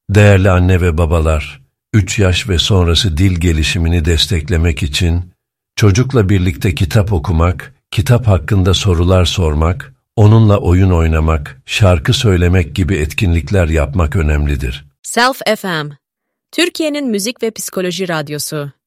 Değerli anne ve babalar, 3 yaş ve sonrası dil gelişimini desteklemek için çocukla birlikte kitap okumak, kitap hakkında sorular sormak, onunla oyun oynamak, şarkı söylemek gibi etkinlikler yapmak önemlidir. Self FM, Türkiye'nin müzik ve psikoloji radyosu.